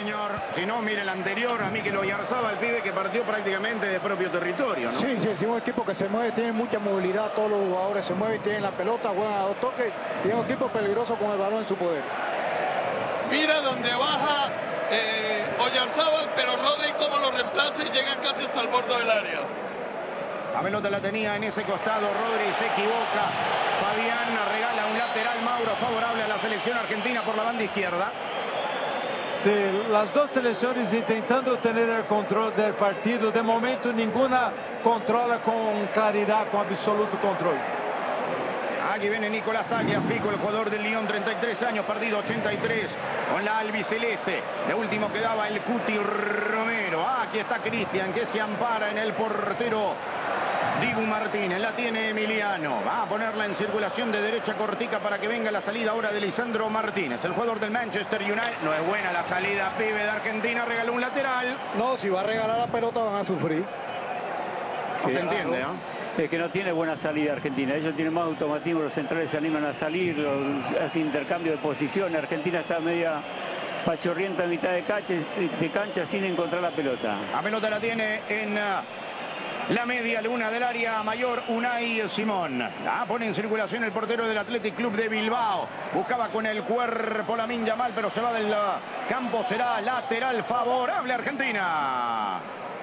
señor. Si no, mire el anterior, a mí que lo Oyarzaba, el pibe que partió prácticamente de propio territorio, ¿no? Sí, es un equipo que se mueve, tiene mucha movilidad, todos los jugadores se mueven, tienen la pelota, juegan a dos toques y es un equipo peligroso con el balón en su poder. Mira donde baja Oyarzábal, pero Rodri como lo reemplaza y llega casi hasta el borde del área. La pelota la tenía en ese costado, Rodri se equivoca. Fabián regala un lateral, Mauro, favorable a la selección argentina por la banda izquierda. Sí, las dos selecciones intentando tener el control del partido. De momento ninguna controla con claridad, con absoluto control. Aquí viene Nicolás Tagliafico, el jugador del Lyon, 33 años, partido 83 con la albiceleste. De último quedaba el Cuti Romero. Aquí está Cristian, que se ampara en el portero Dibu Martínez. La tiene Emiliano. Va a ponerla en circulación de derecha cortica para que venga la salida ahora de Lisandro Martínez, el jugador del Manchester United. No es buena la salida, pibe de Argentina. Regaló un lateral. No, si va a regalar la pelota van a sufrir. No se entiende, ¿no? Es que no tiene buena salida Argentina. Ellos tienen más automatismo, los centrales se animan a salir, hace intercambio de posiciones. Argentina está media pachorrienta en mitad de cancha sin encontrar la pelota. La pelota la tiene en la media luna del área mayor, Unai Simón. La pone en circulación el portero del Athletic Club de Bilbao. Buscaba con el cuerpo Lamine Yamal, pero se va del campo. Será lateral favorable a Argentina.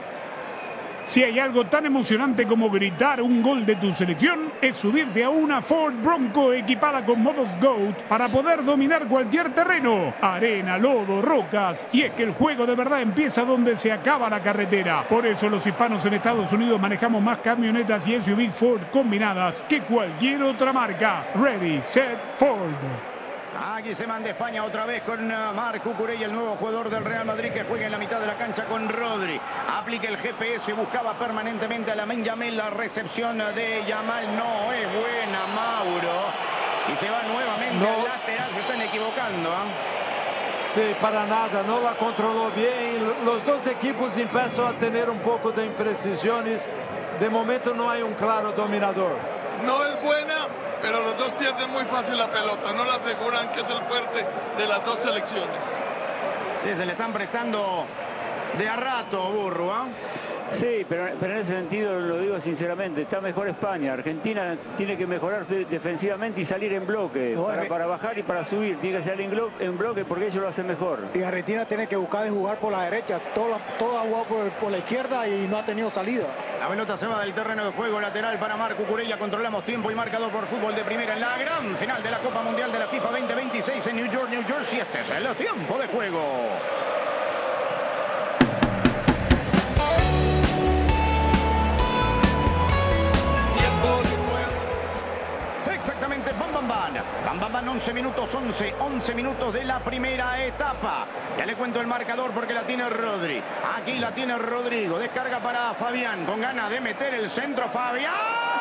Si hay algo tan emocionante como gritar un gol de tu selección, es subirte a una Ford Bronco equipada con modos GOAT para poder dominar cualquier terreno, arena, lodo, rocas. Y es que el juego de verdad empieza donde se acaba la carretera. Por eso los hispanos en Estados Unidos manejamos más camionetas y SUVs Ford combinadas que cualquier otra marca. Ready, set, Ford. Aquí se manda España otra vez con Marc Cucurella, el nuevo jugador del Real Madrid, que juega en la mitad de la cancha con Rodri. Aplica el GPS, buscaba permanentemente a Lamine Yamal. La recepción de Yamal no es buena, Mauro. Y se va nuevamente al lateral, se están equivocando. Sí, para nada, no la controló bien. Los dos equipos empiezan a tener un poco de imprecisiones. De momento no hay un claro dominador. No es buena, pero los dos pierden muy fácil la pelota. No la aseguran, que es el fuerte de las dos selecciones. Sí, se le están prestando de a rato, Burro, ¿ah? Sí, pero en ese sentido lo digo sinceramente, está mejor España. Argentina tiene que mejorarse defensivamente y salir en bloque, para bajar y para subir. Tiene que salir en bloque porque ellos lo hacen mejor. Y Argentina tiene que buscar de jugar por la derecha. Todo ha jugado por la izquierda y no ha tenido salida. La pelota se va del terreno de juego, lateral para Marc Cucurella. Controlamos tiempo y marcador por fútbol de primera en la gran final de la Copa Mundial de la FIFA 2026 en New York, New Jersey. Este es el tiempo de juego. Exactamente, Bam Bam Bam, 11 minutos, 11 minutos de la primera etapa. Ya le cuento el marcador porque la tiene Rodri. Aquí la tiene Rodrigo, descarga para Fabián, con ganas de meter el centro, Fabián.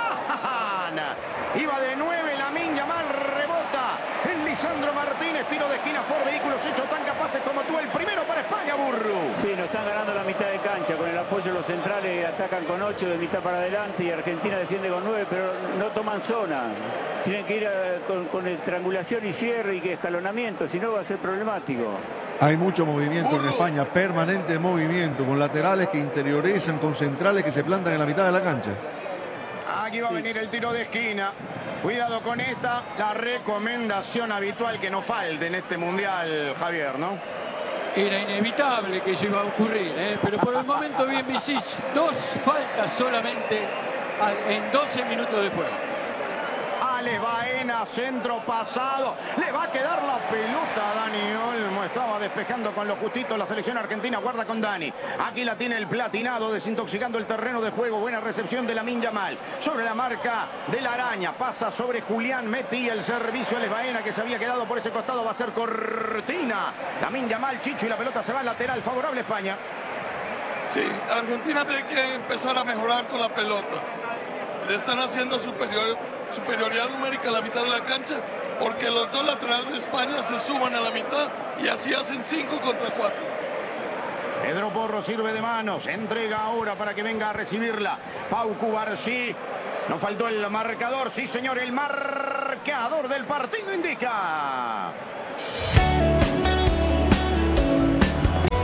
Iba de 9, Lamine Yamal rebota en Lisandro Martínez, tiro de esquina, Ford Vehículos hechos tan capaces como tú, el primero para España, Burru. Sí, nos están ganando la mitad de cancha, con el apoyo de los centrales atacan con 8 de mitad para adelante y Argentina defiende con 9, pero no toman zona. Tienen que ir con triangulación y cierre y escalonamiento, si no va a ser problemático. Hay mucho movimiento en España, permanente movimiento, con laterales que interiorizan, con centrales que se plantan en la mitad de la cancha. Aquí va a venir el tiro de esquina. Cuidado con esta, la recomendación habitual que no falte en este mundial, Javier, ¿no? Era inevitable que eso iba a ocurrir, pero por el momento bien Visic. 2 faltas solamente en 12 minutos de juego. Alex Baena, centro pasado. Le va a quedar la pelota a Dani Olmo. Estaba despejando con lo justito la selección argentina. Guarda con Dani. Aquí la tiene el platinado, desintoxicando el terreno de juego. Buena recepción de Lamine Yamal. Sobre la marca de la araña. Pasa sobre Julián Metí. El servicio Alex Baena, que se había quedado por ese costado, va a ser cortina. Lamine Yamal, Chicho, y la pelota se va al lateral. Favorable a España. Sí, Argentina tiene que empezar a mejorar con la pelota. Le están haciendo superioridad numérica a la mitad de la cancha, porque los dos laterales de España se suban a la mitad y así hacen 5 contra 4. Pedro Porro sirve de manos, entrega ahora para que venga a recibirla Pau Cubarsí. Nos faltó el marcador, sí señor, el marcador del partido indica.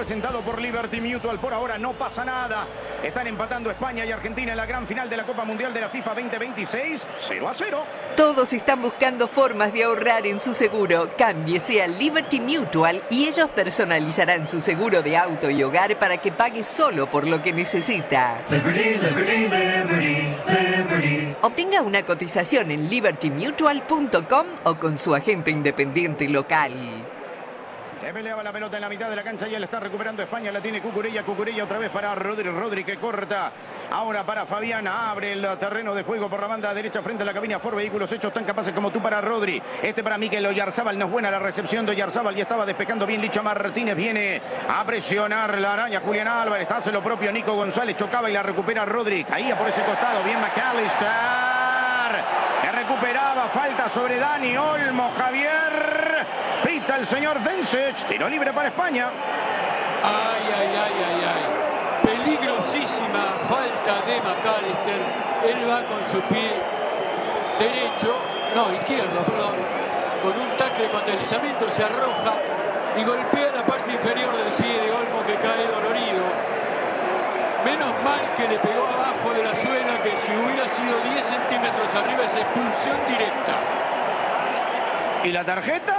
presentado por Liberty Mutual. Por ahora no pasa nada. Están empatando España y Argentina en la gran final de la Copa Mundial de la FIFA 2026. 0-0. Todos están buscando formas de ahorrar en su seguro. Cámbiese a Liberty Mutual y ellos personalizarán su seguro de auto y hogar para que pague solo por lo que necesita. Liberty, Liberty, Liberty, Liberty. Obtenga una cotización en libertymutual.com o con su agente independiente local. Se peleaba la pelota en la mitad de la cancha y él está recuperando España. La tiene Cucurella. Cucurella otra vez para Rodri. Rodri que corta. Ahora para Fabiana. Abre el terreno de juego por la banda derecha frente a la cabina. Ford Vehículos hechos tan capaces como tú para Rodri. Este para Mikel Oyarzábal. No es buena la recepción de Oyarzábal. Y estaba despejando bien Licha Martínez. Viene a presionar la araña Julián Álvarez. Hace lo propio Nico González. Chocaba y la recupera Rodri. Caía por ese costado. Bien McAllister. Que recuperaba. Falta sobre Dani Olmo. Javier. Pita el señor Vencech. Tiro libre para España. Ay, ay, ay, ay, ay. Peligrosísima falta de McAllister. Él va con su pie derecho, no, izquierdo, perdón, con un tackle con deslizamiento, se arroja y golpea la parte inferior del pie de Olmo, que cae dolorido. Menos mal que le pegó abajo de la suela, que si hubiera sido 10 centímetros arriba es expulsión directa. ¿Y la tarjeta?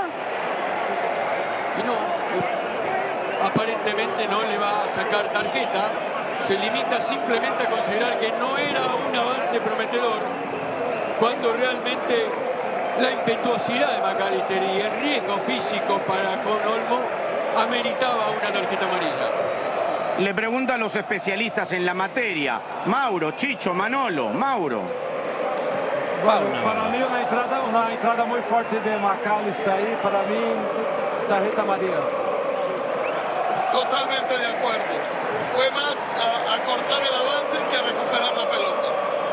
Y no, aparentemente no le va a sacar tarjeta. Se limita simplemente a considerar que no era un avance prometedor, cuando realmente la impetuosidad de McAllister y el riesgo físico para con Olmo ameritaba una tarjeta amarilla. Le preguntan los especialistas en la materia. Mauro, Chicho, Manolo, Mauro. Bueno, para mí una entrada muy fuerte de McAllister ahí, para mí tarjeta amarilla. Totalmente de acuerdo. Fue más a cortar el avance que a recuperar la pelota.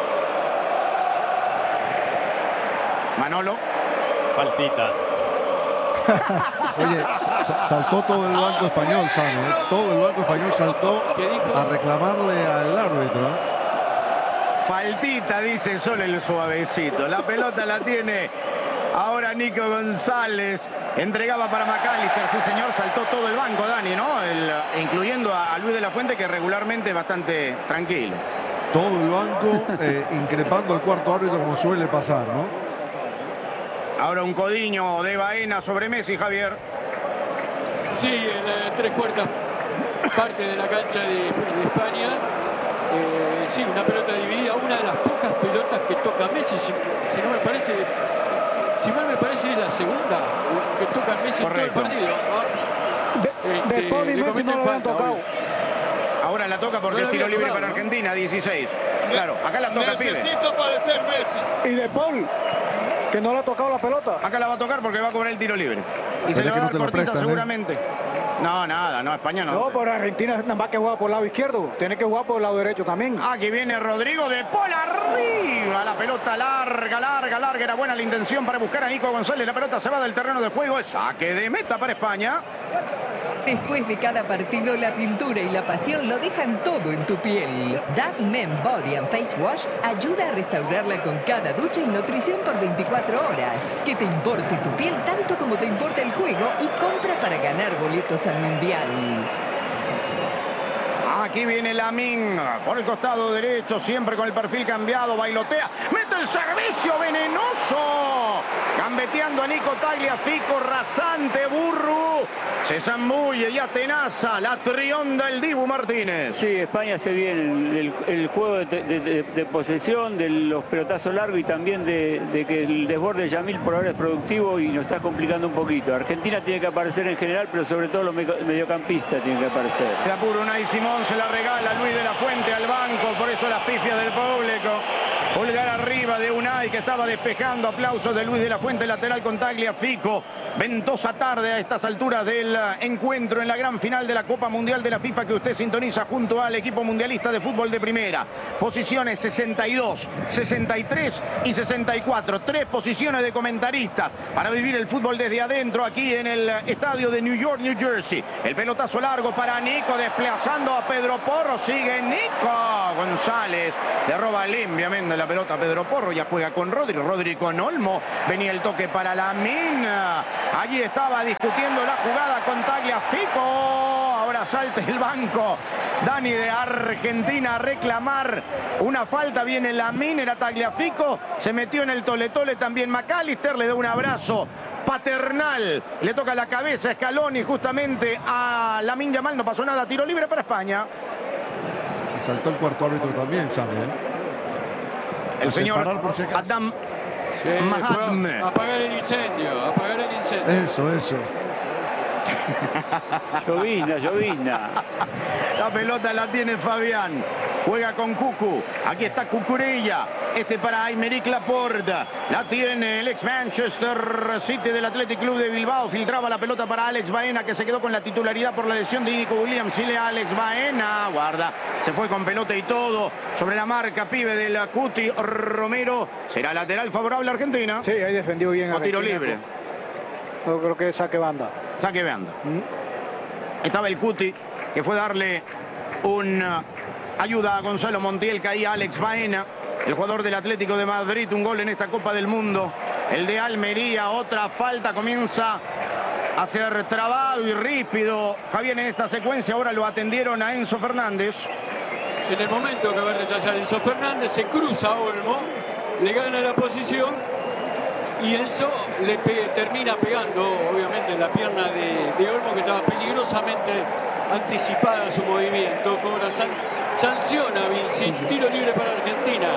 Manolo. Faltita. Oye, saltó todo el banco español, Sano, ¿eh? Todo el banco español saltó a reclamarle al árbitro, ¿eh? Faltita, dice solo el suavecito. La pelota la tiene ahora Nico González. Entregaba para McAllister, sí señor, saltó todo el banco, Dani, ¿no? Incluyendo a Luis de la Fuente, que regularmente es bastante tranquilo. Todo el banco increpando al cuarto árbitro, como suele pasar, ¿no? Ahora un codiño de Baena sobre Messi, Javier. Sí, en 3/4 parte de la cancha de España. Sí, una pelota dividida, una de las pocas pelotas que toca Messi, si no me parece, si mal me parece es la segunda que toca Messi. Correcto. En todo el partido. De Paul y Messi no lo habían tocado. Ahora la toca porque es tiro libre para Argentina, 16. Claro, acá la toca, pibe. Necesita parecer Messi. Y de Paul, que no le ha tocado la pelota. Acá la va a tocar porque va a cobrar el tiro libre. Y se le va a dar cortita seguramente. No, nada, no, España no. No, pero Argentina nada más que juega por el lado izquierdo. Tiene que jugar por el lado derecho también. Aquí viene Rodrigo de Paul arriba. La pelota larga, larga, larga. Era buena la intención para buscar a Nico González. La pelota se va del terreno de juego. Saque de meta para España. Después de cada partido, la pintura y la pasión lo dejan todo en tu piel. Dove Men Body and Face Wash ayuda a restaurarla con cada ducha y nutrición por 24 horas. Que te importe tu piel tanto como te importa el juego y compra para ganar boletos al Mundial. Aquí viene Lamine por el costado derecho, siempre con el perfil cambiado, bailotea, mete el servicio venenoso, gambeteando a Nico Tagliafico, rasante, Burru, se zambulle y atenaza, la trionda el Dibu Martínez. Sí, España hace bien el juego de posesión, de los pelotazos largos y también de que el desborde de Yamil por ahora es productivo y nos está complicando un poquito. Argentina tiene que aparecer en general, pero sobre todo los mediocampistas tienen que aparecer. Se apura Unai Simón, se la regala Luis de la Fuente al banco, por eso las pifias del público. Pulgar arriba de Unai, que estaba despejando. Aplausos de Luis de la Fuente, lateral con Tagliafico. Ventosa tarde a estas alturas del encuentro en la gran final de la Copa Mundial de la FIFA, que usted sintoniza junto al equipo mundialista de fútbol de primera. Posiciones 62, 63 y 64. 3 posiciones de comentaristas para vivir el fútbol desde adentro aquí en el estadio de New York, New Jersey. El pelotazo largo para Nico, desplazando a Pedro Porro. Sigue Nico González. Le roba limpiamente la pelota a Pedro Porro. Ya juega con Rodri. Rodri con Olmo. Venía el toque para Lamine. Allí estaba discutiendo la jugada con Tagliafico. Ahora ahora salta el banco. Dani de Argentina a reclamar una falta. Viene Lamine, era Tagliafico. Se metió en el tole-tole también McAllister. Le da un abrazo paternal. Le toca la cabeza a Scaloni justamente a Lamine Yamal. No pasó nada. Tiro libre para España. Y saltó el cuarto árbitro también, Sammy. El señor Adam Mahatme. Apagar el incendio, apagar el incendio. Eso. Llovizna. La pelota la tiene Fabián. Juega con Cucu. Aquí está Cucurella. Este para Aymeric Laporte. La tiene el ex Manchester City del Athletic Club de Bilbao. Filtraba la pelota para Alex Baena, que se quedó con la titularidad por la lesión de Nico Williams. Sigue Alex Baena. Guarda. Se fue con pelota y todo. Sobre la marca, pibe del Cuti Romero. Será lateral favorable a Argentina. Sí, ahí defendió bien. O tiro libre. Yo creo que es saque banda. Saque banda. Estaba el Cuti, que fue darle una ayuda a Gonzalo Montiel. Caía Alex Baena, el jugador del Atlético de Madrid. Un gol en esta Copa del Mundo. El de Almería, otra falta. Comienza a ser trabado y ríspido Javier en esta secuencia. Ahora lo atendieron a Enzo Fernández. En el momento que va a rechazar Enzo Fernández, se cruza a Olmo, le gana la posición y Enzo termina pegando, obviamente, en la pierna de Olmo, que estaba peligrosamente anticipada su movimiento. Cobra sanciona a Vinci. Tiro libre para Argentina.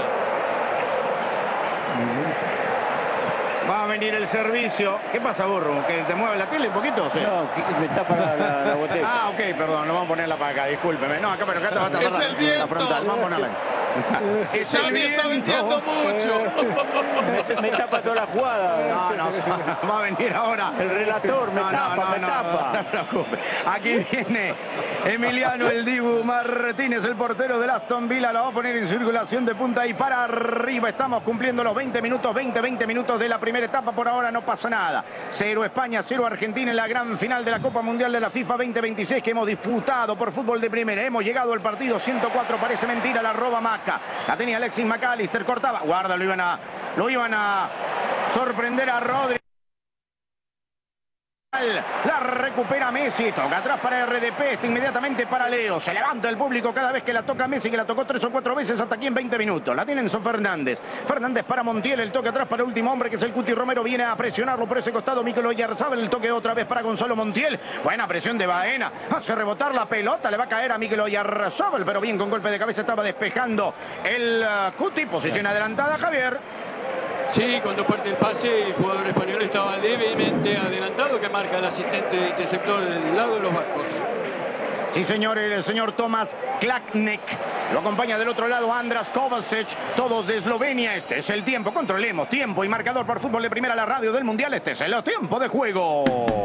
Va a venir el servicio. ¿Qué pasa, burro? ¿Que te mueve la tele un poquito? ¿Sí? No, me tapa la botella. Ah, ok, perdón, lo vamos a ponerla para acá, discúlpeme. No, acá, pero acá te va a tapar Es el viento. la frontal. Vamos a ponerla. Es el Xavi está vendiendo mucho. Me tapa toda la jugada. No, va a venir ahora. El relator me tapa. No te preocupes. Aquí viene Emiliano el Dibu Martínez, el portero del Aston Villa. La va a poner en circulación de punta y para arriba. Estamos cumpliendo los 20 minutos de la primera etapa. Por ahora no pasa nada. 0 España, 0 Argentina en la gran final de la Copa Mundial de la FIFA 2026 que hemos disfrutado por fútbol de primera. Hemos llegado al partido 104. Parece mentira, la roba Maca. La tenía Alexis McAllister, cortaba. Guarda, lo iban a sorprender a Rodri. La recupera Messi, toca atrás para RDP, está inmediatamente para Leo. Se levanta el público cada vez que la toca Messi, que la tocó 3 o 4 veces hasta aquí en 20 minutos. La tiene Enzo Fernández. Fernández para Montiel, el toque atrás para el último hombre, que es el Cuti Romero. Viene a presionarlo por ese costado Mikel Oyarzabal, el toque otra vez para Gonzalo Montiel. Buena presión de Baena, hace rebotar la pelota, le va a caer a Mikel Oyarzabal, pero bien, con golpe de cabeza estaba despejando el Cuti. Posición adelantada, Javier. Sí, cuando parte el pase, el jugador español estaba levemente adelantado, que marca el asistente de este sector del lado de los bancos. Sí, señor, el señor Tomas Klaknek. Lo acompaña del otro lado Andras Kovacic, todos de Eslovenia. Este es el tiempo, controlemos tiempo y marcador por Fútbol de Primera, la radio del Mundial. Este es el tiempo de juego.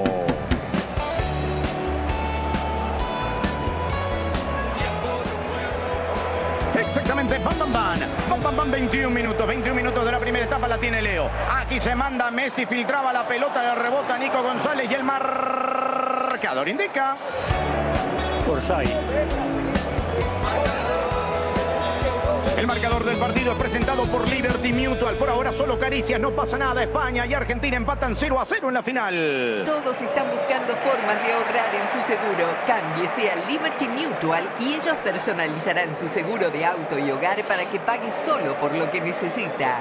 Exactamente, bam, 21 minutos de la primera etapa la tiene Leo. Aquí se manda Messi, filtraba la pelota, le rebota Nico González y el marcador indica Orsay. El marcador del partido es presentado por Liberty Mutual. Por ahora solo caricias, no pasa nada. España y Argentina empatan 0-0 en la final. Todos están buscando formas de ahorrar en su seguro. Cámbiese a Liberty Mutual y ellos personalizarán su seguro de auto y hogar para que pague solo por lo que necesita.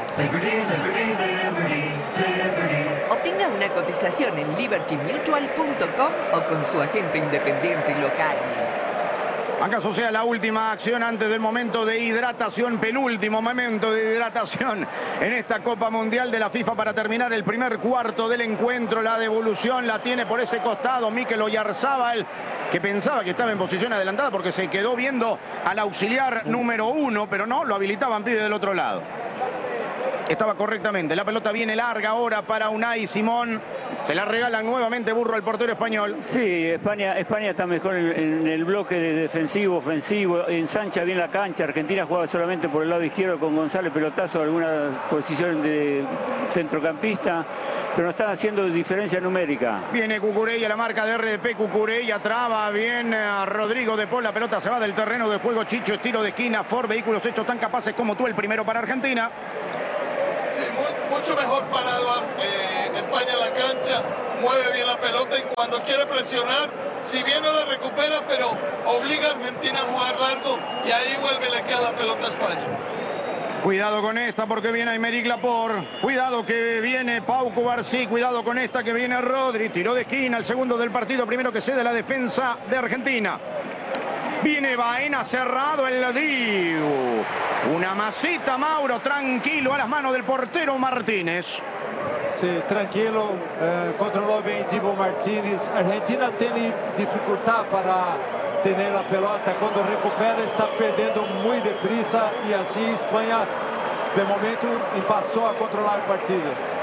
Obtenga una cotización en libertymutual.com o con su agente independiente local. ¿Acaso sea la última acción antes del momento de hidratación, penúltimo momento de hidratación en esta Copa Mundial de la FIFA para terminar el primer cuarto del encuentro? La devolución la tiene por ese costado Mikel Oyarzabal, que pensaba que estaba en posición adelantada porque se quedó viendo al auxiliar número 1, pero no, lo habilitaban pibe del otro lado. Estaba correctamente. La pelota viene larga ahora para Unai Simón. Se la regalan nuevamente Burro al portero español. Sí, España está mejor en el bloque de defensivo, ofensivo. Ensancha bien la cancha. Argentina juega solamente por el lado izquierdo con González Pelotazo, alguna posición de centrocampista, pero no están haciendo diferencia numérica. Viene Cucurella, la marca de RDP. Cucurella traba bien a Rodrigo de Paul. La pelota se va del terreno de juego. Chicho, estilo de esquina. Ford, vehículos hechos tan capaces como tú. El primero para Argentina. Sí, mucho mejor parado España en la cancha, mueve bien la pelota y cuando quiere presionar si bien no la recupera, pero obliga a Argentina a jugar largo y ahí vuelve y le queda la pelota a España. Cuidado con esta porque viene Aymeric Laporte. Cuidado que viene Pau Cubarsí. Cuidado con esta que viene Rodri. Tiró de esquina el segundo del partido. Primero que cede la defensa de Argentina. Viene Baena, cerrado el Diu. Una masita, Mauro, tranquilo a las manos del portero Martínez. Sí, tranquilo, controló bien Dibu Martínez. Argentina tiene dificultad para tener la pelota. Cuando recupera está perdiendo muy deprisa y así España de momento pasó a controlar el partido.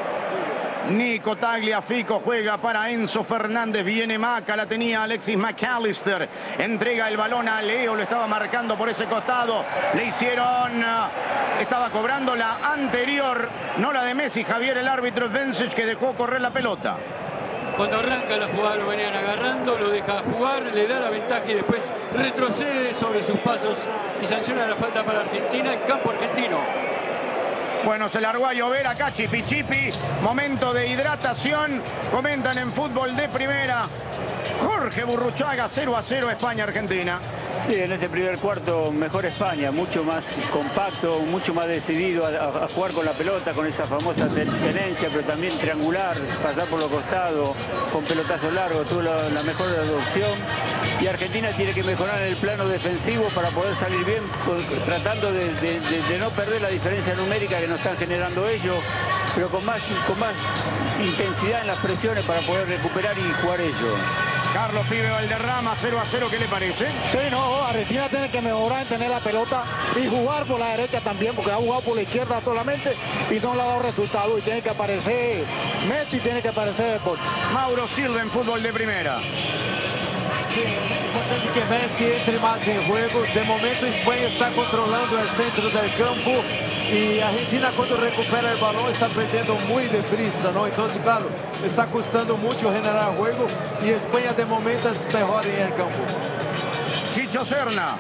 Nico Tagliafico juega para Enzo Fernández. Viene Maca, la tenía Alexis McAllister. Entrega el balón a Leo, lo estaba marcando por ese costado. Le hicieron... Estaba cobrando la anterior, no la de Messi. Javier, el árbitro Vencic, que dejó correr la pelota. Cuando arranca la jugada lo venían agarrando, lo deja jugar, le da la ventaja y después retrocede sobre sus pasos y sanciona la falta para Argentina en campo argentino. Bueno, se largó a llover acá, chipi chipi. Momento de hidratación. Comentan en Fútbol de Primera. Jorge Burruchaga, 0-0 España-Argentina. Sí, en este primer cuarto mejor España, mucho más compacto, mucho más decidido a jugar con la pelota, con esa famosa tenencia, pero también triangular, pasar por los costados, con pelotazo largo, tuvo la mejor opción. Y Argentina tiene que mejorar en el plano defensivo para poder salir bien, tratando de no perder la diferencia numérica que nos están generando ellos, pero con más intensidad en las presiones para poder recuperar y jugar ellos. Carlos Pibe Valderrama, 0-0, ¿qué le parece? Sí, no, Argentina tiene que mejorar en tener la pelota y jugar por la derecha también, porque ha jugado por la izquierda solamente y no le ha dado resultado. Y tiene que aparecer Messi, tiene que aparecer Deportes. Mauro Silva en Fútbol de Primera. Sí, es importante que Messi entre más en juego. De momento España está controlando el centro del campo y Argentina cuando recupera el balón está perdiendo muy deprisa, ¿no? Entonces, claro, está costando mucho generar juego y España de momento es mejor en el campo. Chicho Serna.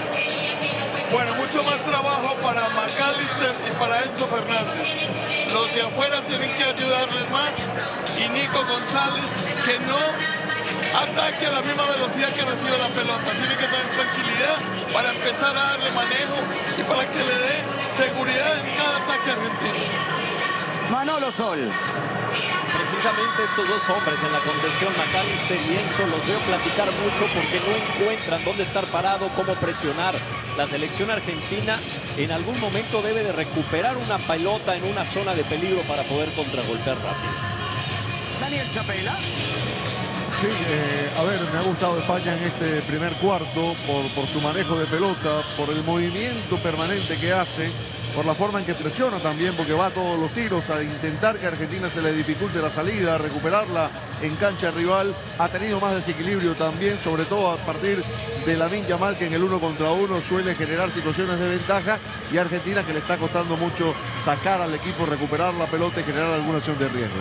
Bueno, mucho más trabajo para McAllister y para Enzo Fernández. Los de afuera tienen que ayudarles más y Nico González que no ataque a la misma velocidad que recibe la pelota. Tiene que tener tranquilidad para empezar a darle manejo y para que le dé seguridad en cada ataque argentino. Manolo Sol. Precisamente estos dos hombres en la contención, McAllister y Enzo, los veo platicar mucho porque no encuentran dónde estar parado, cómo presionar. La selección argentina en algún momento debe de recuperar una pelota en una zona de peligro para poder contragolpear rápido. Daniel Chapela. Sí, a ver, me ha gustado España en este primer cuarto por su manejo de pelota, por el movimiento permanente que hace, por la forma en que presiona también, porque va a todos los tiros a intentar que a Argentina se le dificulte la salida, recuperarla en cancha rival. Ha tenido más desequilibrio también, sobre todo a partir de Lamine Yamal, que en el 1 contra 1 suele generar situaciones de ventaja, y Argentina que le está costando mucho sacar al equipo, recuperar la pelota y generar alguna acción de riesgo.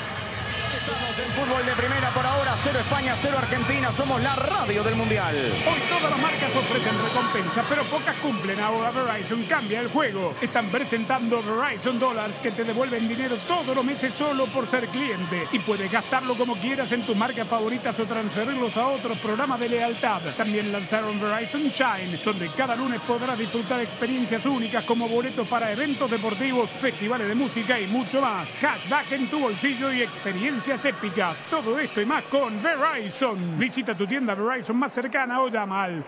En Fútbol de Primera por ahora, 0 España, 0 Argentina. Somos la radio del Mundial. Hoy todas las marcas ofrecen recompensas, pero pocas cumplen. Ahora Verizon cambia el juego. Están presentando Verizon Dollars que te devuelven dinero todos los meses solo por ser cliente. Y puedes gastarlo como quieras en tus marcas favoritas o transferirlos a otros programas de lealtad. También lanzaron Verizon Shine, donde cada lunes podrás disfrutar experiencias únicas como boletos para eventos deportivos, festivales de música y mucho más. Cashback en tu bolsillo y experiencias épicas. Todo esto y más con Verizon. Visita tu tienda Verizon más cercana o llama al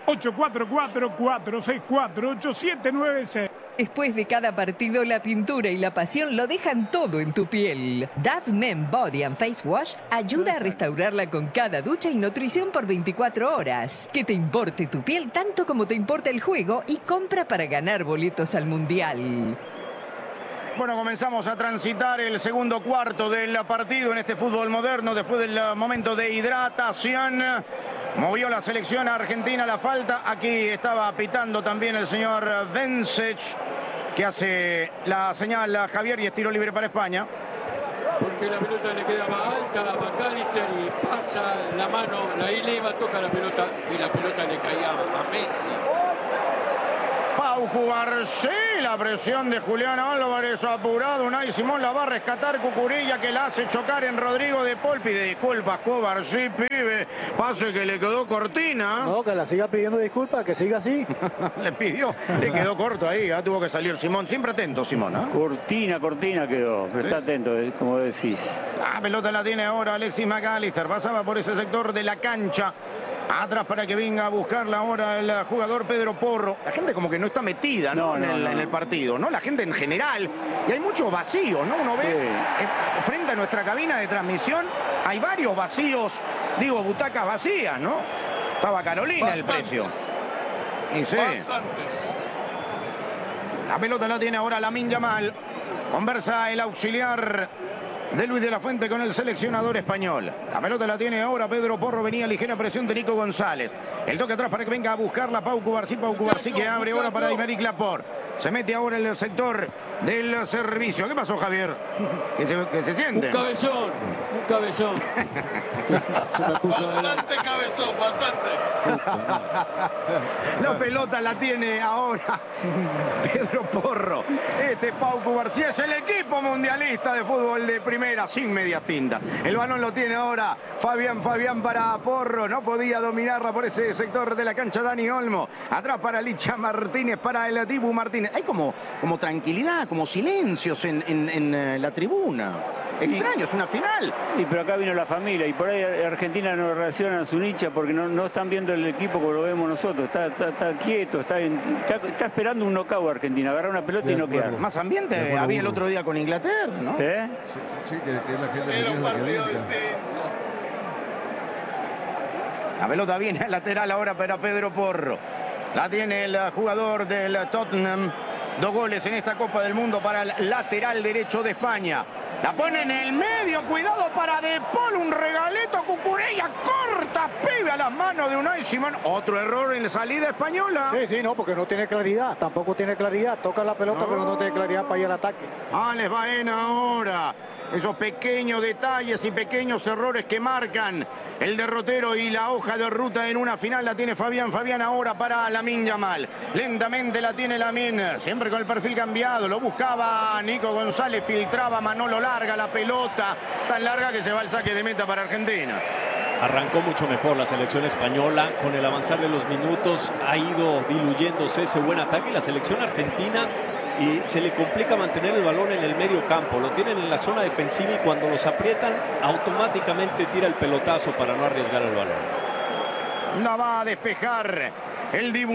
844-464-8796. Después de cada partido, la pintura y la pasión lo dejan todo en tu piel. Dove Men Body and Face Wash ayuda a restaurarla con cada ducha y nutrición por 24 horas. Que te importe tu piel tanto como te importa el juego y compra para ganar boletos al Mundial. Bueno, comenzamos a transitar el segundo cuarto del partido en este fútbol moderno después del momento de hidratación. Movió la selección argentina la falta. Aquí estaba pitando también el señor Vencic, que hace la señal a Javier y es tiro libre para España. Porque la pelota le queda más alta a McAllister y pasa la mano, la eleva, toca la pelota y la pelota le caía a Messi. Pau Cubarsí, la presión de Julián Álvarez, apurado. Unai Simón la va a rescatar Cucurella, que la hace chocar en Rodrigo de Paul. Pide disculpas Cubarsí, pibe. Pase que le quedó cortina. No, que la siga pidiendo disculpas, que siga así. Le pidió, le quedó corto ahí. Tuvo que salir Simón. Siempre atento, Simón. Cortina quedó. Pero está atento, como decís. La pelota la tiene ahora Alexis McAllister. Pasaba por ese sector de la cancha. Atrás para que venga a buscarla ahora el jugador Pedro Porro. La gente como que no está metida, ¿no? En el partido, ¿no? La gente en general. Y hay mucho vacío, ¿no? Uno ve frente a nuestra cabina de transmisión, hay varios vacíos, digo, butacas vacías, ¿no? Estaba Carolina Bastantes. el precio. Y sí. Bastantes. La pelota la tiene ahora Lamine Yamal. Conversa el auxiliar de Luis de la Fuente con el seleccionador español. La pelota la tiene ahora Pedro Porro. Venía ligera presión de Nico González. El toque atrás para que venga a buscarla Pau Cubarsí. Pau Cubarsí que abre ahora para Aymeric Laporte. Se mete ahora en el sector del servicio. ¿Qué pasó, Javier? Que se siente. Un cabezón. Bastante cabezón, bastante. La pelota la tiene ahora Pedro Porro. Este Pau Cubarsí es el equipo mundialista de fútbol de primera, sin medias tintas. El balón lo tiene ahora Fabián para Porro. No podía dominarla por ese sector de la cancha Dani Olmo. Atrás para Licha Martínez, para el Dibu Martínez. Hay como tranquilidad, como silencios en la tribuna. Extraño, es una final. Y pero acá vino la familia y por ahí Argentina no reacciona a su nicha porque no están viendo el equipo como lo vemos nosotros. Está quieto, está esperando un knockout Argentina, agarrar una pelota y noquear. Más ambiente había el otro día con Inglaterra, ¿no? Sí, que la gente Era un partido que distinto. La pelota viene al lateral ahora para Pedro Porro. La tiene el jugador del Tottenham. 2 goles en esta Copa del Mundo para el lateral derecho de España. La pone en el medio, cuidado para De Paul, un regalito, Cucurella corta, pibe a las manos de Unai Simón. Otro error en la salida española. Sí, no, porque no tiene claridad, tampoco tiene claridad. Toca la pelota, pero no tiene claridad para ir al ataque. Alex Baena ahora. Esos pequeños detalles y pequeños errores que marcan el derrotero y la hoja de ruta en una final la tiene Fabián ahora para Lamine Yamal. Lentamente la tiene Lamine, siempre con el perfil cambiado. Lo buscaba Nico González, filtraba Manolo, larga la pelota, tan larga que se va al saque de meta para Argentina. Arrancó mucho mejor la selección española. Con el avanzar de los minutos ha ido diluyéndose ese buen ataque. Y la selección argentina y se le complica mantener el balón en el medio campo. Lo tienen en la zona defensiva y cuando los aprietan automáticamente tira el pelotazo para no arriesgar el balón. La va a despejar el Dibu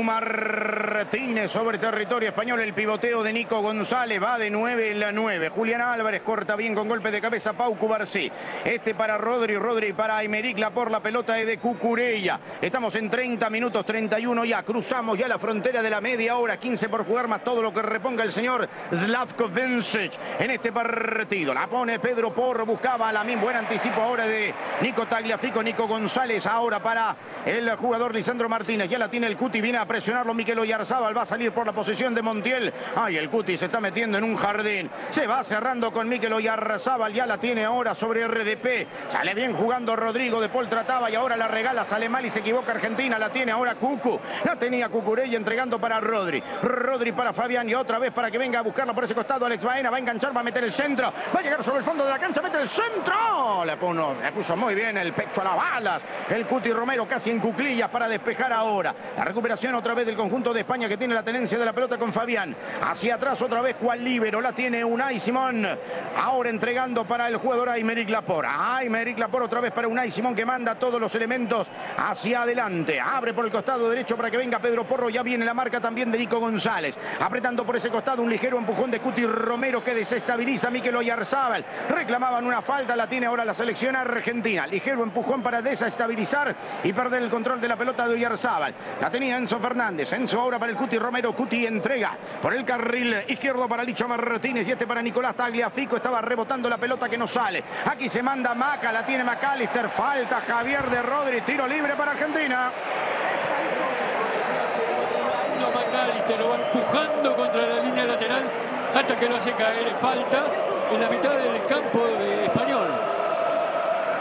Martínez sobre territorio español. El pivoteo de Nico González va de 9 en la 9. Julián Álvarez corta bien con golpe de cabeza Pau Cubarsí. Este para Rodri para Aymeric Laporte. La pelota es de Cucurella. Estamos en 30 minutos, 31 ya. Cruzamos ya la frontera de la media hora. 15 por jugar más todo lo que reponga el señor Zlatko Vincic en este partido. La pone Pedro Porro. Buscaba a Lamine. Buen anticipo ahora de Nico Tagliafico. Nico González ahora para el jugador Lisandro Martínez. Ya la tiene el Cuti, viene a presionarlo Mikel Oyarzabal, va a salir por la posición de Montiel. Ay, el Cuti se está metiendo en un jardín. Se va cerrando con Mikel Oyarzabal, ya la tiene ahora sobre RDP. Sale bien jugando Rodrigo, De Paul trataba y ahora la regala, sale mal y se equivoca Argentina. La tiene ahora Cucu, la tenía Cucurella entregando para Rodri para Fabián y otra vez para que venga a buscarla por ese costado. Alex Baena va a enganchar, va a meter el centro, va a llegar sobre el fondo de la cancha, mete el centro. Le puso muy bien el pecho a las balas. El Cuti Romero casi en cuclillas para despejar ahora. La recuperación otra vez del conjunto de España que tiene la tenencia de la pelota con Fabián. Hacia atrás otra vez cual líbero. La tiene Unai Simón. Ahora entregando para el jugador Aymeric Laporte. Aymeric Laporte otra vez para Unai Simón que manda todos los elementos hacia adelante. Abre por el costado derecho para que venga Pedro Porro. Ya viene la marca también de Nico González. Apretando por ese costado un ligero empujón de Cuti Romero que desestabiliza a Mikel Oyarzabal. Reclamaban una falta. La tiene ahora la selección argentina. Ligero empujón para desestabilizar y perder el control de la pelota de Oyarzabal. La tenía Enzo Fernández. Enzo ahora para el Cuti Romero. Cuti entrega por el carril izquierdo para Licha Martínez y este para Nicolás Tagliafico. Estaba rebotando la pelota que no sale. Aquí se manda Maca. La tiene McAllister. Falta Javier de Rodri. Tiro libre para Argentina. McAllister lo va empujando contra la línea lateral hasta que lo hace caer. Falta en la mitad del campo español.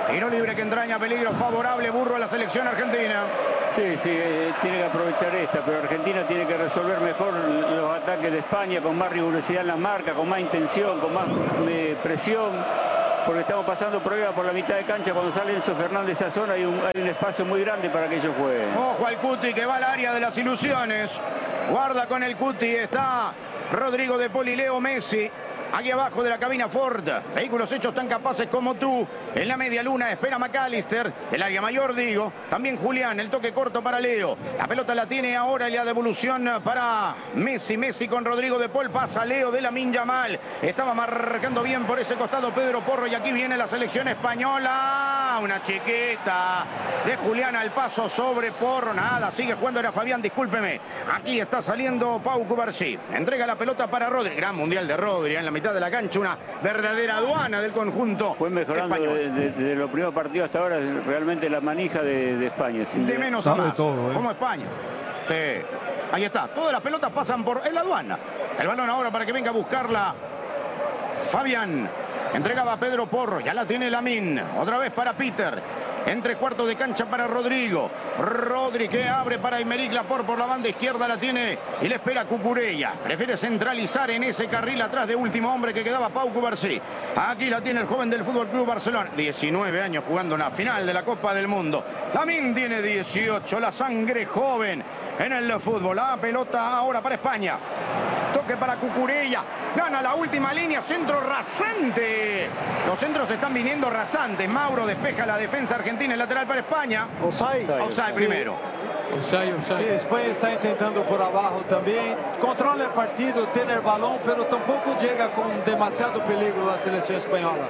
Tiro libre que entraña peligro favorable, Burro a la selección argentina. Sí, tiene que aprovechar esta, pero Argentina tiene que resolver mejor los ataques de España con más rigurosidad en las marcas, con más intención, con más presión, porque estamos pasando pruebas por la mitad de cancha. Cuando sale Enzo Fernández a esa zona hay un espacio muy grande para que ellos jueguen. Ojo al Cuti que va al área de las ilusiones. Guarda con el Cuti, está Rodrigo de Paul y Leo Messi. Aquí abajo de la cabina Ford, vehículos hechos tan capaces como tú. En la media luna espera McAllister, el área mayor digo. También Julián, el toque corto para Leo. La pelota la tiene ahora y la devolución para Messi. Messi con Rodrigo de Paul, pasa Leo de Lamine Yamal. Estaba marcando bien por ese costado Pedro Porro y aquí viene la selección española. Una chiquita de Julián al paso sobre Porro. Nada, sigue jugando, era Fabián, discúlpeme. Aquí está saliendo Pau Cubarsí. Entrega la pelota para Rodri. Gran mundial de Rodri en la mitad de la cancha, una verdadera aduana del conjunto. Fue mejorando de los primeros partidos hasta ahora realmente la manija de España. De menos a más, como España. Sí, ahí está. Todas las pelotas pasan por la aduana. El balón ahora para que venga a buscarla Fabián. Entregaba a Pedro Porro, ya la tiene Lamine. Otra vez para Peter. Entre cuartos de cancha para Rodrigo. Rodri que abre para Aymeric Laporte por la banda izquierda, la tiene y le espera Cucurella. Prefiere centralizar en ese carril atrás de último hombre que quedaba Pau Cubarsí. Aquí la tiene el joven del Fútbol Club Barcelona. 19 años jugando una final de la Copa del Mundo. Lamine tiene 18, la sangre joven en el fútbol. La pelota ahora para España. Toque para Cucurella. Gana la última línea. Centro rasante. Los centros están viniendo rasantes. Mauro despeja la defensa argentina. El lateral para España. Offside primero. Offside. Sí, España está intentando por abajo también. Controla el partido, tiene el balón, pero tampoco llega con demasiado peligro la selección española.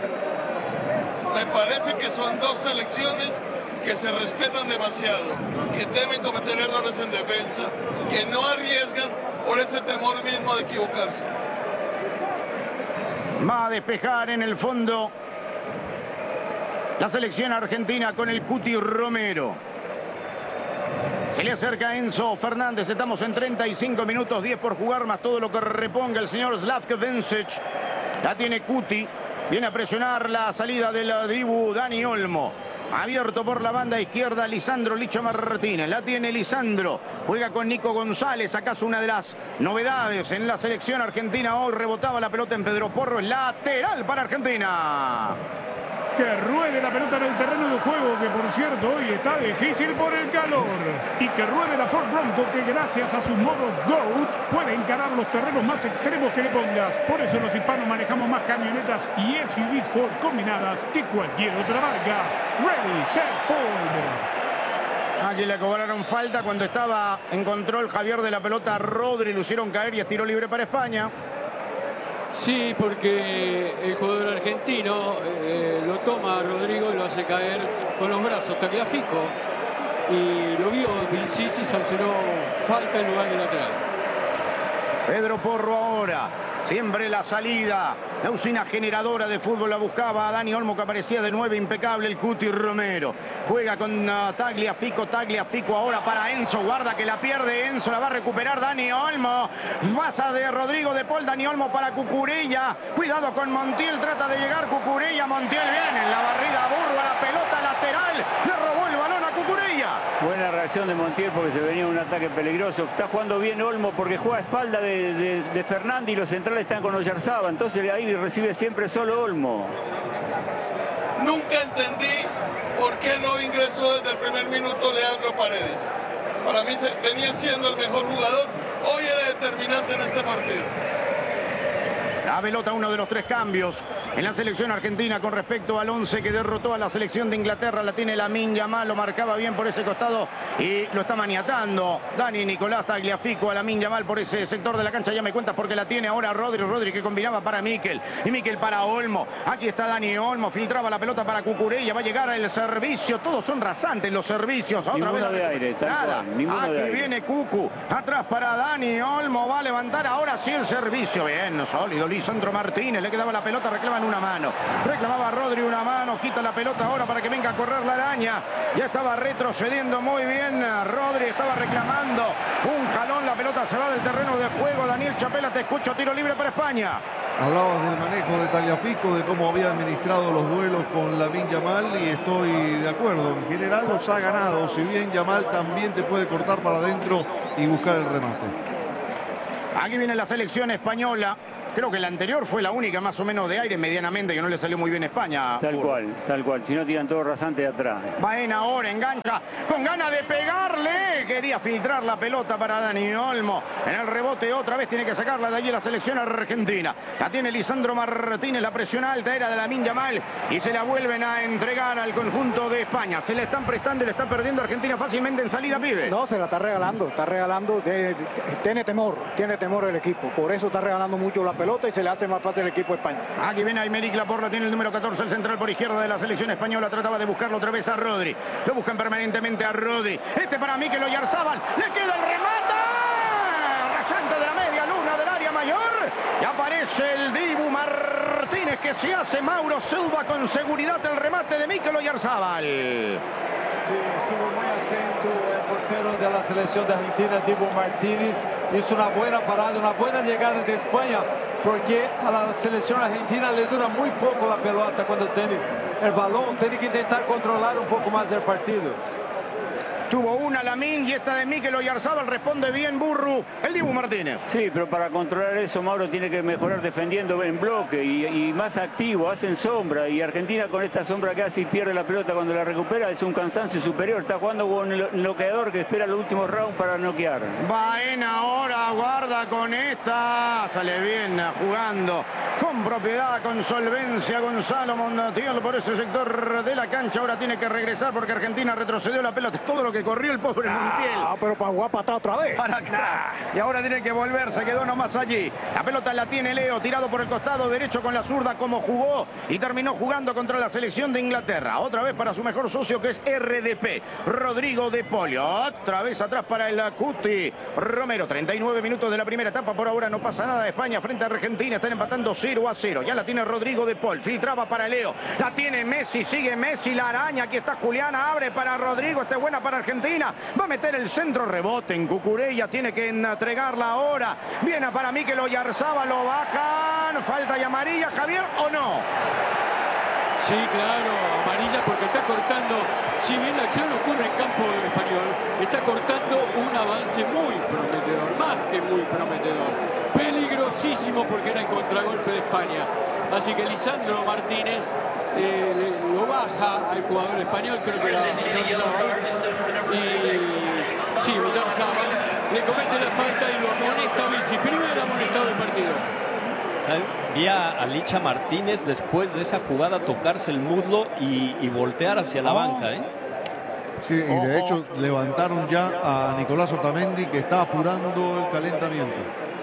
Me parece que son dos selecciones que se respetan demasiado, que deben cometer errores en defensa, que no arriesgan por ese temor mismo de equivocarse. Va a despejar en el fondo la selección argentina con el Cuti Romero. Se le acerca Enzo Fernández. Estamos en 35 minutos, 10 por jugar, más todo lo que reponga el señor Slavko Vencic. La tiene Cuti. Viene a presionar la salida del Dibu Dani Olmo. Abierto por la banda izquierda Lisandro Licho Martínez. La tiene Lisandro. Juega con Nico González. ¿Acaso una de las novedades en la selección argentina? Hoy rebotaba la pelota en Pedro Porro. Es lateral para Argentina. Que ruede la pelota en el terreno de juego, que por cierto hoy está difícil por el calor. Y que ruede la Ford Bronco, que gracias a su modo GOAT puede encarar los terrenos más extremos que le pongas. Por eso los hispanos manejamos más camionetas y SUVs Ford combinadas que cualquier otra marca. Ready, set, Ford. Aquí le cobraron falta cuando estaba en control Javier de la pelota. Rodri lo hicieron caer y es tiro libre para España. Sí, porque el jugador argentino lo toma a Rodrigo y lo hace caer con los brazos, Tagliafico, y lo vio Vincic y sancionó falta en lugar de lateral. Pedro Porro ahora, siempre la salida, la usina generadora de fútbol la buscaba a Dani Olmo, que aparecía de 9, impecable el Cuti Romero. Juega con Tagliafico ahora para Enzo, guarda que la pierde Enzo, la va a recuperar Dani Olmo. Pasa de Rodrigo de Paul, Dani Olmo para Cucurella. Cuidado con Montiel, trata de llegar Cucurella, Montiel viene en la barrida, Burro a la pelota lateral, le robó el balón a Cucurella. Buena reacción de Montiel porque se venía un ataque peligroso. Está jugando bien Olmo porque juega a espalda de Fernández y los centrales están con Oyarzaba. Entonces ahí recibe siempre solo Olmo. Nunca entendí por qué no ingresó desde el primer minuto Leandro Paredes. Para mí venía siendo el mejor jugador. Hoy era determinante en este partido. La pelota, uno de los 3 cambios en la selección argentina con respecto al 11 que derrotó a la selección de Inglaterra. La tiene Lamine Yamal, lo marcaba bien por ese costado y lo está maniatando Dani Nicolás Tagliafico a Lamine Yamal por ese sector de la cancha. Ya me cuentas porque la tiene ahora Rodri que combinaba para Mikel y Mikel para Olmo. Aquí está Dani Olmo, filtraba la pelota para Cucurella, va a llegar el servicio. Todos son rasantes los servicios. Otra ninguno vez de aire, nada. Aquí viene Cucu, atrás para Dani Olmo, va a levantar ahora sí el servicio. Bien, sólido Lisandro Martínez, le quedaba la pelota, reclama reclamaban una mano. Reclamaba Rodri una mano, quita la pelota ahora para que venga a correr la araña. Ya estaba retrocediendo muy bien Rodri, estaba reclamando un jalón, la pelota se va del terreno de juego. Daniel Chapela, te escucho, tiro libre para España. Hablabas del manejo de Tagliafico, de cómo había administrado los duelos con Lamine Yamal, y estoy de acuerdo. En general los ha ganado, si bien Yamal también te puede cortar para adentro y buscar el remate. Aquí viene la selección española. Creo que la anterior fue la única más o menos de aire medianamente que no le salió muy bien a España. Tal cual. Si no tiran todo rasante de atrás. Baena ahora engancha con ganas de pegarle. Quería filtrar la pelota para Dani Olmo. En el rebote otra vez tiene que sacarla de allí la selección argentina. La tiene Lisandro Martínez. La presión alta era de Lamine Yamal. Y se la vuelven a entregar al conjunto de España. Se le están prestando y le está perdiendo Argentina fácilmente en salida, pibe. No, se la está regalando. Tiene temor el equipo. Por eso está regalando mucho la pelota y se le hace más fácil el equipo de España. Aquí viene Aymeric Laporte, tiene el número 14, el central por izquierda de la selección española. Trataba de buscarlo otra vez a Rodri. Lo buscan permanentemente a Rodri. Este para Mikel Oyarzabal. Le queda el remate. Rasante de la media luna del área mayor. Y aparece el Dibu Martínez que se hace Mauro Silva con seguridad el remate de Mikel Oyarzabal. Sí, estuvo muy atento el portero de la selección de Argentina, Dibu Martínez. Hizo una buena parada, una buena llegada de España, porque a la selección argentina le dura muy poco la pelota cuando tiene el balón. Tiene que intentar controlar un poco más el partido. Tuvo una Lamine y esta de Mikel Oyarzabal. Responde bien Burru, el Dibu Martínez. Sí, pero para controlar eso Mauro tiene que mejorar defendiendo en bloque y más activo, hacen sombra. Y Argentina con esta sombra que hace y pierde la pelota cuando la recupera es un cansancio superior. Está jugando con el noqueador que espera los últimos rounds para noquear. Baena ahora, guarda con esta. Sale bien jugando con propiedad, con solvencia Gonzalo Montiel por ese sector de la cancha. Ahora tiene que regresar porque Argentina retrocedió la pelota. Todo lo que corrió el pobre Montiel. Pero para jugar para atrás otra vez. Para acá. Y ahora tiene que volver, se quedó nomás allí. La pelota la tiene Leo, tirado por el costado derecho con la zurda como jugó y terminó jugando contra la selección de Inglaterra. Otra vez para su mejor socio que es RDP, Rodrigo de Polio. Otra vez atrás para el Cuti Romero. 39 minutos de la primera etapa. Por ahora no pasa nada. España frente a Argentina. Están empatando 0-0. Ya la tiene Rodrigo de Paul. Filtraba para Leo. La tiene Messi. Sigue Messi. La araña. Aquí está Juliana. Abre para Rodrigo. Esta es buena para Argentina. Va a meter el centro, rebote en Cucurella. Tiene que entregarla ahora. Viene para Mikel Oyarzabal. Lo bajan. Falta y amarilla. Javier, ¿o no? Sí, claro, amarilla porque está cortando, si bien la acción ocurre en campo español, está cortando un avance muy prometedor, más que muy prometedor. Peligrosísimo porque era el contragolpe de España. Así que Lisandro Martínez lo baja al jugador español, creo que era Oyarzabal. Y sí, Oyarzabal le comete la falta y lo amonesta Vichy. Primer amonestado del partido. Vi a Licha Martínez después de esa jugada tocarse el muslo y voltear hacia la banca. Sí, y de hecho levantaron ya a Nicolás Otamendi, que está apurando el calentamiento.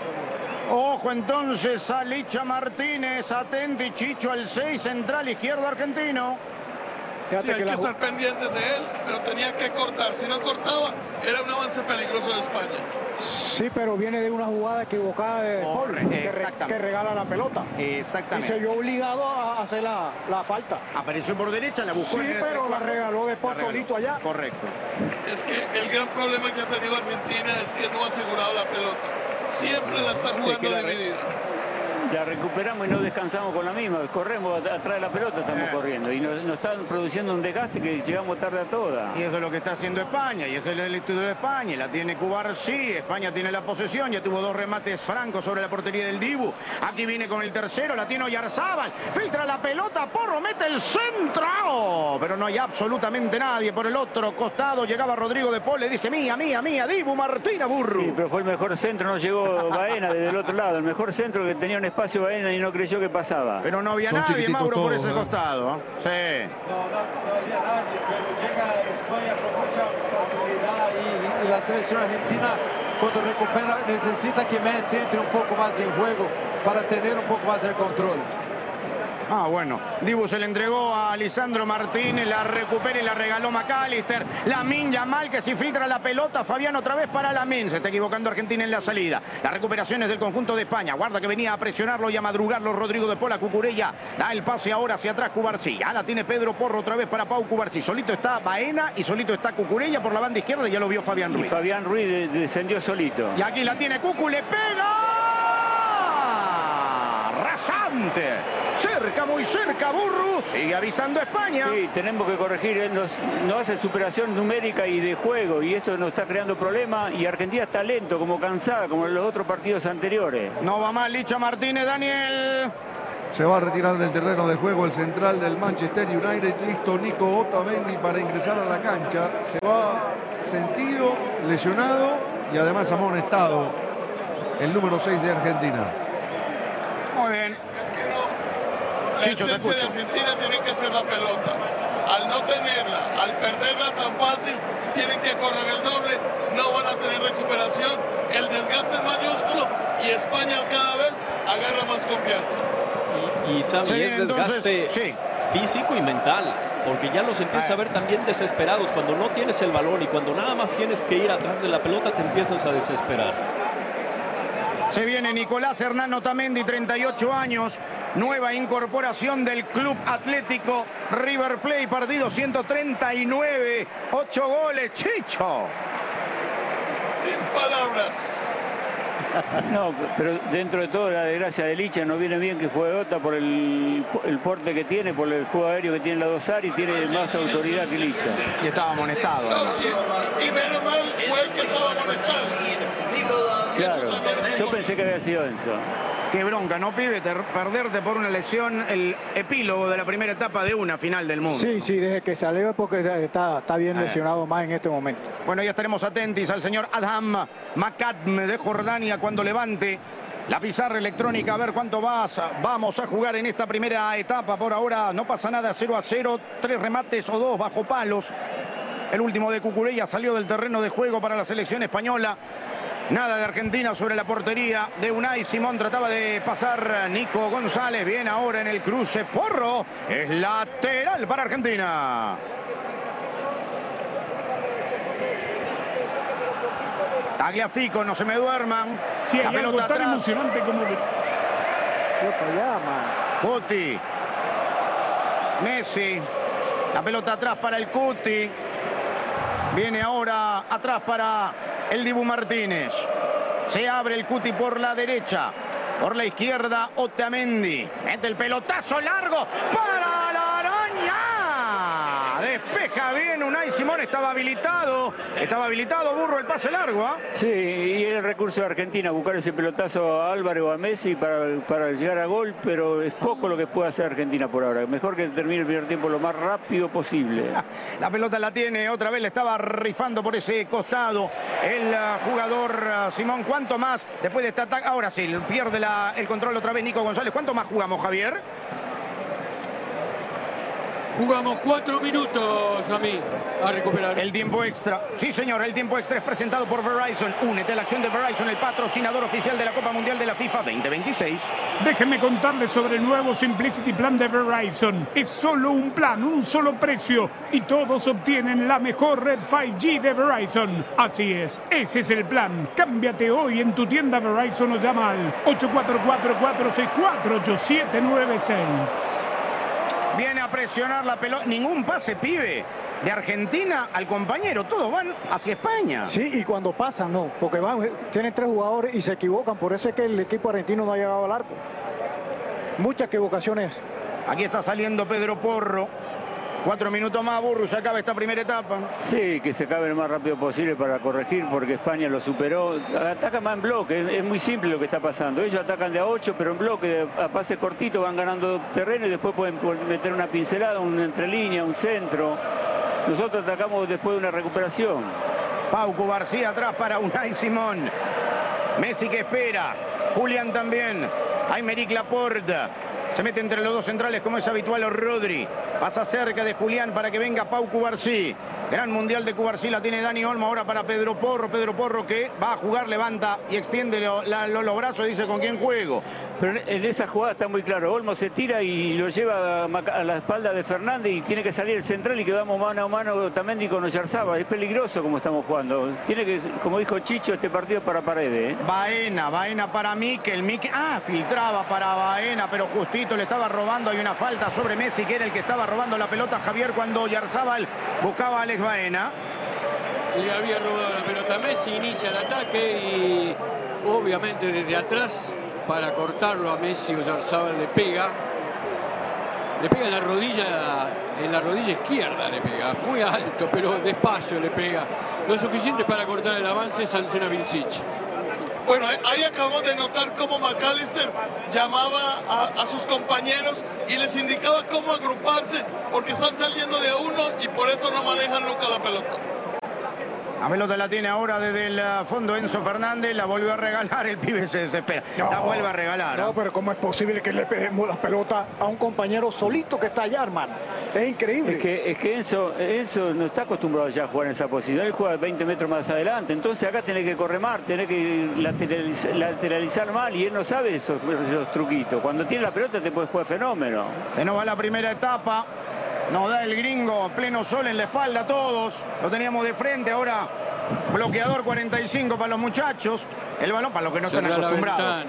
Ojo entonces a Licha Martínez. Atenti Chicho al 6, central izquierdo argentino. Sí, hay que estar pendientes de él, pero tenía que cortar. Si no cortaba, era un avance peligroso de España. Sí, pero viene de una jugada equivocada de Paul, que regala la pelota. Exactamente. Y se vio obligado a hacer la falta. Apareció por derecha, la buscó. Sí, pero la regaló después solito allá. Correcto. Es que el gran problema que ha tenido Argentina es que no ha asegurado la pelota. Siempre la está jugando dividida. La recuperamos y no descansamos con la misma. Corremos atrás de la pelota, estamos corriendo. Y nos están produciendo un desgaste que llegamos tarde a toda. Y eso es lo que está haciendo España. Y ese es el estudio de España. La tiene Cubarsí. España tiene la posesión. Ya tuvo 2 remates francos sobre la portería del Dibu. Aquí viene con el tercero. La tiene Oyarzabal. Filtra la pelota. Porro mete el centro. Pero no hay absolutamente nadie. Por el otro costado llegaba Rodrigo de Paul. Le dice mía, mía, mía. Dibu Martina Burru. Sí, pero fue el mejor centro. No llegó Baena desde el otro lado. El mejor centro que tenía un espacio Baena y no creyó que pasaba. Pero no había nadie, Mauro, por ese costado. Sí. No había nadie, pero llega España con mucha facilidad y la selección argentina cuando recupera necesita que Messi entre un poco más en juego para tener un poco más el control. Ah, bueno. Dibu se le entregó a Lisandro Martínez, la recupera y la regaló McAllister. Lamine Yamal que si filtra la pelota, Fabián otra vez para Lamine. Se está equivocando Argentina en la salida. Las recuperaciones del conjunto de España. Guarda que venía a presionarlo y a madrugarlo Rodrigo de Paul. Cucurella da el pase ahora hacia atrás Cubarsí. Ya la tiene Pedro Porro otra vez para Pau Cubarsí. Solito está Baena y solito está Cucurella por la banda izquierda y ya lo vio Fabián Ruiz. Y Fabián Ruiz descendió solito. Y aquí la tiene Cucu, le pega. Rasante. Cerca, muy cerca, Burrus. Sigue avisando España. Sí, tenemos que corregir. No hace superación numérica y de juego. Y esto nos está creando problemas. Y Argentina está lento, como cansada, como en los otros partidos anteriores. No va mal Licha Martínez, Daniel. Se va a retirar del terreno de juego el central del Manchester United. Listo Nico Otamendi para ingresar a la cancha. Se va sentido, lesionado y además amonestado el número 6 de Argentina. Muy bien. Es que no. La esencia de Argentina tiene que ser la pelota. Al no tenerla, al perderla tan fácil, tienen que correr el doble, no van a tener recuperación, el desgaste es mayúsculo y España cada vez agarra más confianza. Y Sammy, Sí, es desgaste físico y mental, porque ya los empiezas a ver también desesperados cuando no tienes el balón y cuando nada más tienes que ir atrás de la pelota te empiezas a desesperar. Se viene Nicolás Hernán Otamendi, 38 años, nueva incorporación del Club Atlético River Plate, partido 139, 8 goles, Chicho. Sin palabras. No, pero dentro de todo la desgracia de Licha no viene bien que juegue Ota por el porte que tiene, por el juego aéreo que tiene la Dosar y tiene más autoridad que Licha. Y estaba amonestado. Y menos mal fue el que estaba amonestado. Claro, yo pensé que había sido Enzo. Qué bronca, ¿no, pibe? Perderte por una lesión, el epílogo de la primera etapa de una final del mundo. Sí, desde que salió porque está bien lesionado más en este momento. Bueno, ya estaremos atentos al señor Adham Makadm de Jordania cuando levante la pizarra electrónica a ver cuánto vamos a jugar en esta primera etapa. Por ahora no pasa nada, 0-0, 3 remates o 2 bajo palos. El último de Cucurella salió del terreno de juego para la selección española. Nada de Argentina sobre la portería de Unai Simón. Trataba de pasar Nico González. Bien ahora en el cruce. Porro. Es lateral para Argentina. Tagliafico, no se me duerman. Si hay algo tan emocionante como... Cuti. Messi. La pelota atrás para el Cuti. Viene ahora atrás para el Dibu Martínez. Se abre el Cuti por la derecha. Por la izquierda, Otamendi. Mete el pelotazo largo para la araña. Despeja bien Unai Simón. Estaba habilitado. Estaba habilitado, Burro, el pase largo. Sí, y el recurso de Argentina, buscar ese pelotazo a Álvaro o a Messi para llegar a gol, pero es poco lo que puede hacer Argentina por ahora. Mejor que termine el primer tiempo lo más rápido posible. La pelota la tiene otra vez, le estaba rifando por ese costado el jugador Simón. ¿Cuánto más después de este ataque? Ahora sí, pierde el control otra vez Nico González. ¿Cuánto más jugamos, Javier? Jugamos 4 minutos a recuperar. El tiempo extra. Sí, señor, el tiempo extra es presentado por Verizon. Únete a la acción de Verizon, el patrocinador oficial de la Copa Mundial de la FIFA 2026. Déjenme contarles sobre el nuevo Simplicity Plan de Verizon. Es solo un plan, un solo precio y todos obtienen la mejor red 5G de Verizon. Así es, ese es el plan. Cámbiate hoy en tu tienda Verizon o llama al 844-464-8796. Viene a presionar la pelota. Ningún pase, pibe, de Argentina al compañero. Todos van hacia España. Sí, y cuando pasan, no. Porque tienen 3 jugadores y se equivocan. Por eso es que el equipo argentino no ha llegado al arco. Muchas equivocaciones. Aquí está saliendo Pedro Porro. 4 minutos más, Burro, se acaba esta primera etapa. Sí, que se acabe lo más rápido posible para corregir, porque España lo superó. Ataca más en bloque, es muy simple lo que está pasando. Ellos atacan de a 8, pero en bloque, a pases cortitos van ganando terreno y después pueden meter una pincelada, un entrelínea, un centro. Nosotros atacamos después de una recuperación. Pau Cubarsí atrás para Unai Simón. Messi que espera. Julián también. Aymeric Laporte. Se mete entre los dos centrales como es habitual Rodri. Pasa cerca de Julián para que venga Pau Cubarsí. Gran Mundial de Cubarsí la tiene Dani Olmo ahora para Pedro Porro. Pedro Porro que va a jugar, levanta y extiende los brazos y dice con quién juego. Pero en esa jugada está muy claro. Olmo se tira y lo lleva a la espalda de Fernández y tiene que salir el central y quedamos mano a mano Tamendi con Oyarzaba. Es peligroso como estamos jugando. Tiene que, como dijo Chicho, este partido es para Paredes. Baena para Miquel. Filtraba para Baena, pero justito le estaba robando. Hay una falta sobre Messi, que era el que estaba robando la pelota a Javier cuando Oyarzábal buscaba a Alex Baena. Le había robado la pelota. Messi inicia el ataque y obviamente desde atrás para cortarlo a Messi. Oyarzábal le pega en la rodilla izquierda, le pega muy alto, pero despacio le pega, lo suficiente para cortar el avance. Sanciona Vincic. Bueno, ahí acabamos de notar cómo McAllister llamaba a sus compañeros y les indicaba cómo agruparse, porque están saliendo de a uno y por eso no manejan nunca la pelota. La pelota la tiene ahora desde el fondo Enzo Fernández, la volvió a regalar, el pibe se desespera. La vuelve a regalar. No, pero ¿cómo es posible que le peguemos la pelota a un compañero solito que está allá, hermano? Es increíble. Es que Enzo no está acostumbrado ya a jugar en esa posición. Él juega 20 metros más adelante. Entonces acá tiene que correr más, tiene que lateralizar mal y él no sabe esos truquitos. Cuando tiene la pelota te puede jugar fenómeno. Se nos va la primera etapa. Nos da el gringo, pleno sol en la espalda a todos. Lo teníamos de frente, ahora bloqueador 45 para los muchachos. El balón para los que no están acostumbrados.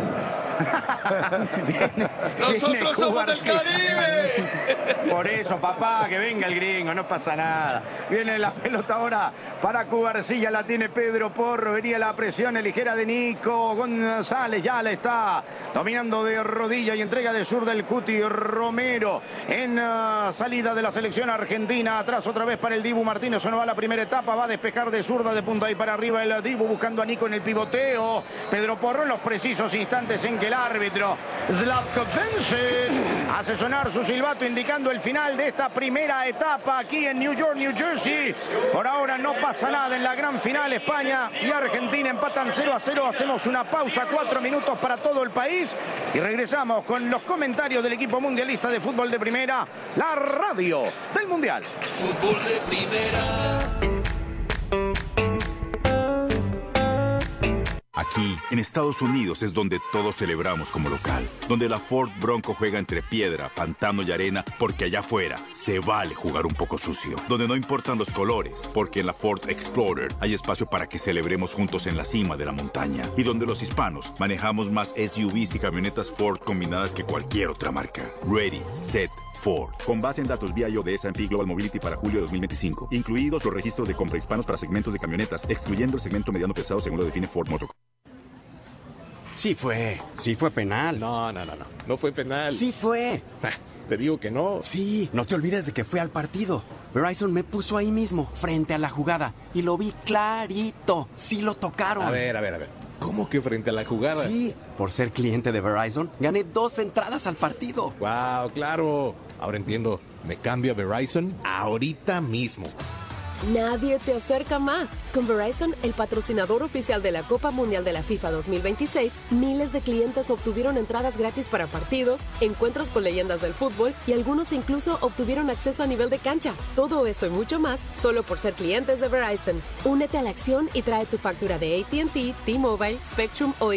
Nosotros somos del Caribe. Por eso, papá, que venga el gringo, no pasa nada. Viene la pelota ahora para Cubarsí, la tiene Pedro Porro. Venía la presión ligera de Nico González, ya la está dominando de rodilla y entrega de zurda el Cuti Romero. En salida de la selección argentina, atrás otra vez para el Dibu Martínez. Eso no va la primera etapa, va a despejar de zurda de punta y para arriba el Dibu buscando a Nico en el pivoteo. Pedro Porro en los precisos instantes en que el árbitro Zlatko Vincic hace sonar su silbato indicando el final de esta primera etapa aquí en New York, New Jersey. Por ahora no pasa nada en la gran final. España y Argentina empatan 0-0. Hacemos una pausa, 4 minutos para todo el país y regresamos con los comentarios del equipo mundialista de fútbol de primera, la radio del Mundial. Fútbol de primera. Aquí, en Estados Unidos, es donde todos celebramos como local. Donde la Ford Bronco juega entre piedra, pantano y arena, porque allá afuera se vale jugar un poco sucio. Donde no importan los colores, porque en la Ford Explorer hay espacio para que celebremos juntos en la cima de la montaña. Y donde los hispanos manejamos más SUVs y camionetas Ford combinadas que cualquier otra marca. Ready, set, Ford. Con base en datos BIO de S&P Global Mobility para julio de 2025. Incluidos los registros de compra hispanos para segmentos de camionetas, excluyendo el segmento mediano pesado según lo define Ford Motor. Sí fue penal. No fue penal. Sí fue. Te digo que no. Sí, no te olvides de que fue al partido. Verizon me puso ahí mismo, frente a la jugada, y lo vi clarito. Sí lo tocaron. A ver. ¿Cómo que frente a la jugada? Sí, por ser cliente de Verizon, gané 2 entradas al partido. Wow, claro. Ahora entiendo. Me cambio a Verizon ahorita mismo. Nadie te acerca más. Con Verizon, el patrocinador oficial de la Copa Mundial de la FIFA 2026, miles de clientes obtuvieron entradas gratis para partidos, encuentros con leyendas del fútbol y algunos incluso obtuvieron acceso a nivel de cancha. Todo eso y mucho más solo por ser clientes de Verizon. Únete a la acción y trae tu factura de AT&T, T-Mobile, Spectrum o